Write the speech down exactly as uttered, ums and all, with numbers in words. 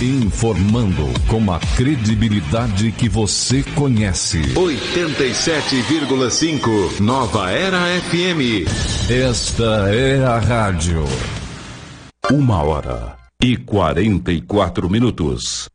Informando com a credibilidade que você conhece. oitenta e sete vírgula cinco Nova Era F M. Esta é a rádio. Uma hora e quarenta e quatro minutos.